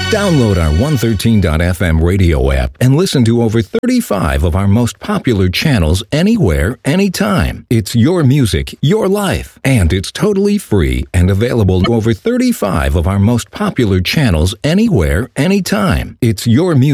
Download our 113.fm radio app and listen to over 35 of our most popular channels anywhere, anytime. It's your music, your life, and it's totally free and available to over 35 of our most popular channels anywhere, anytime. It's your music.